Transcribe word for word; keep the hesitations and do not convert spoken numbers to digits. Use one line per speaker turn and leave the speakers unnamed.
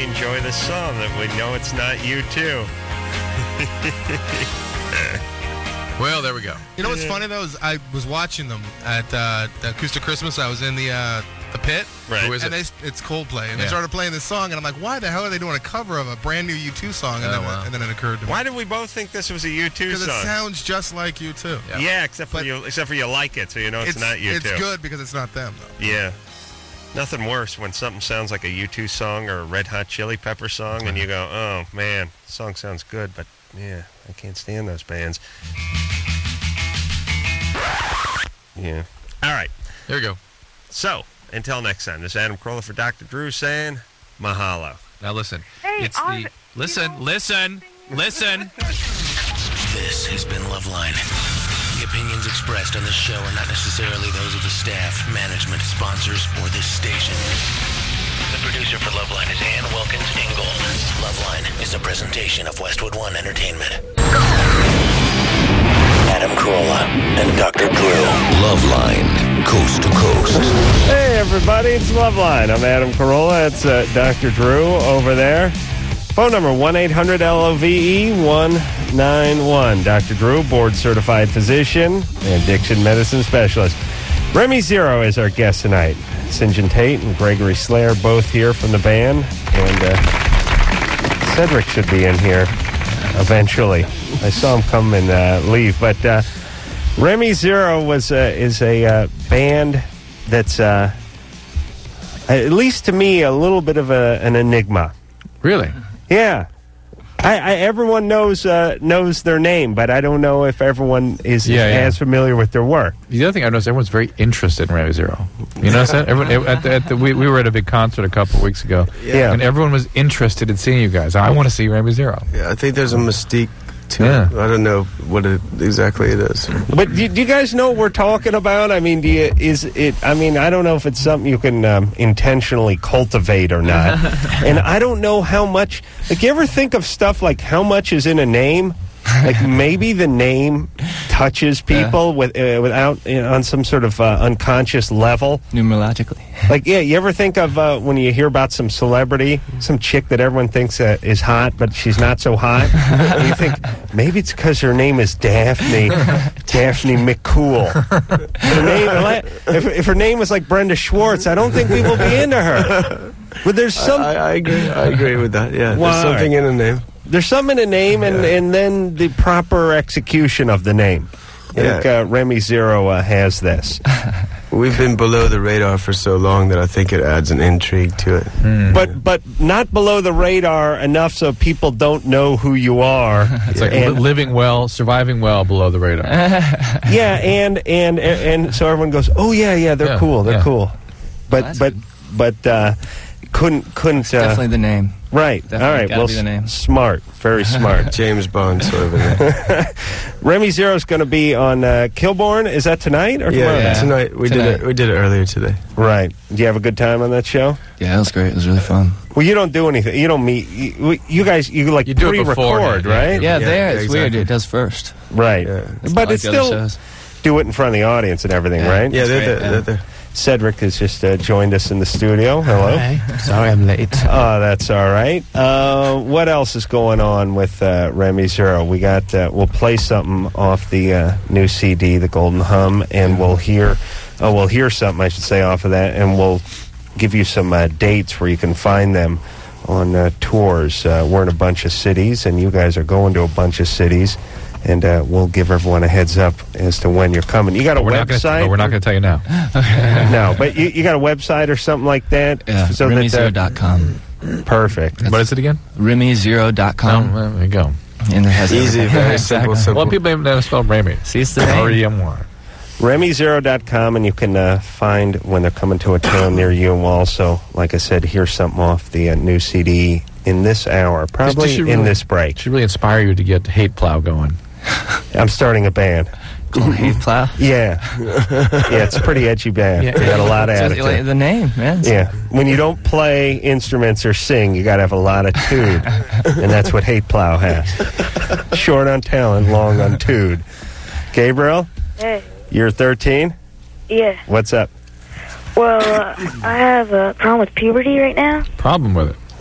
enjoy this song that we know it's not U two.
Well, there we go.
You know what's funny, though, is I was watching them at uh, the Acoustic Christmas. I was in the uh, the pit.
Right.
Who is
and
it?
They, it's Coldplay. And
Yeah.
they started playing this song, and I'm like, why the hell are they doing a cover of a brand new U two song? And,
Oh,
then,
wow.
and then it occurred to me.
Why did we both think this was a U two
Because
song?
it sounds just like U two.
Yeah.
Yeah, except for
But-
you. Except for you like it, so you know it's, not U two.
It's good because it's not them, though.
Yeah. Nothing worse when something sounds like a U two song or a Red Hot Chili Pepper song, and you go, "Oh man, the song sounds good, but yeah, I can't stand those bands." Yeah. All right.
There we go.
So until next time, this is Adam Carolla for Doctor Drew saying mahalo.
Now listen.
Hey,
it's
on-
the listen,
you know,
listen, listen.
This has been Loveline. The opinions expressed on this show are not necessarily those of the staff, management, sponsors, or this station. The producer for Loveline is Ann Wilkins Ingold. Loveline is a presentation of Westwood One Entertainment. Adam Carolla and Doctor Drew. Loveline, coast to coast.
Hey everybody, it's Loveline. I'm Adam Carolla. It's uh, Doctor Drew over there. Phone number one eight hundred L O V E one nine one. Doctor Drew, board-certified physician and addiction medicine specialist. Remy Zero is our guest tonight. St. John Tate and Gregory Slayer both here from the band. And uh, Cedric should be in here eventually. I saw him come and uh, leave. But uh, Remy Zero was uh, is a uh, band that's, uh, at least to me, a little bit of a, an enigma.
Really?
Yeah, I, I everyone knows uh, knows their name, but I don't know if everyone is
Yeah, yeah.
as familiar with their work.
The other thing I noticed, everyone's very interested in Remy Zero. You notice that? Everyone, at the, at the, we, we were at a big concert a couple of weeks ago,
Yeah.
and everyone was interested in seeing you guys. I want to see Remy Zero.
Yeah, I think there's a mystique to
Yeah.
it. I don't know what it exactly it is.
But do, do you guys know what we're talking about? I mean, do you, is it? I mean, I don't know if it's something you can um, intentionally cultivate or not. And I don't know how much. Like, you ever think of stuff like how much is in a name? Like maybe the name touches people with uh, without you know, on some sort of uh, unconscious level.
Numerologically.
Like, yeah, you ever think of uh, when you hear about some celebrity, some chick that everyone thinks uh, is hot, but she's not so hot? And you think, maybe it's because her name is Daphne, Daphne McCool. Her name, if, if her name was like Brenda Schwartz, I don't think people would be into her. But there's some...
I, I agree. I agree with that. Yeah,
Why?
there's something in the name.
There's something in a name, and,
Yeah.
and then the proper execution of the name. I
Yeah.
think uh, Remy Zero uh, has this.
We've been below the radar for so long that I think it adds an intrigue to it.
But but not below the radar enough so people don't know who you are.
It's like
And-
li- living well, surviving well below the radar.
Yeah, and and and so everyone goes, "Oh yeah, yeah, they're
Yeah,
cool, they're
yeah.
cool," but
that's
but but uh, couldn't couldn't uh,
Definitely the name.
right.
definitely
All right,
gotta
well,
be the name.
s- smart, very smart.
James Bond sort of a name.
Remy Zero's going to be on uh, Kilborn. Is that tonight or tomorrow?
Yeah,
Yeah.
night?
tonight we
Tonight.
did it. We did it earlier today.
Right. Do you have a good time on that show?
Yeah, it was great. It was really fun.
Well, you don't do anything. You don't meet. You, you guys, you like
You do it
pre-record,
beforehand, yeah.
right?
Yeah,
Yeah,
there.
yeah,
It's weird.
exactly.
It does first.
Right.
Yeah.
But
Not like
it's
the other
still
shows.
do it in front of the audience and everything,
Yeah.
right?
Yeah, they're,
great,
there,
yeah.
they're there.
Cedric has just uh, joined us in the studio. Hello.
Sorry I'm late.
Oh, that's all right. Uh, what else is going on with uh, Remy Zero? We got. Uh, we'll play something off the uh, new C D, The Golden Hum, and we'll hear. Oh, we'll hear something, I should say, off of that, and we'll give you some uh, dates where you can find them on uh, tours. Uh, we're in a bunch of cities, and you guys are going to a bunch of cities, and uh, we'll give everyone a heads up as to when you're coming. You got a
We're not gonna-
website?
but we're not going to tell you now.
No, but you, you got a website or something like that?
Yeah,
So
Remy
that,
Zero
uh,
dot com.
perfect.
What is it again?
Remy Zero dot
Oh,
com.
well, there you go.
And it has
Easy,
everything.
very
Exactly.
simple, simple.
Well, people even know how to spell Remy.
See, it's the name.
R E M Y.
Remy Zero dot com, and you can uh, find when they're coming to a town near you. And we'll also, like I said, hear something off the uh, new C D in this hour, probably
This should
in
really-
this break.
Should really inspire you to get Hate Plow going.
I'm starting a band.
Called Hate Plow.
Yeah. Yeah, it's a pretty edgy band.
Yeah.
They got a lot of
Just
attitude.
like the name, man.
Yeah. When you don't play instruments or sing, you got to have a lot of tude. And that's what Hate Plow has. Short on talent, long on tude. Gabriel,
Hey,
you're thirteen?
yeah.
What's up?
Well, uh, I have a problem with puberty right now.
Problem with it.